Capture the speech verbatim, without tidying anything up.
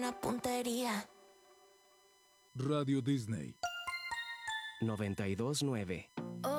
buena puntería. Radio Disney noventa y dos nueve. Oh,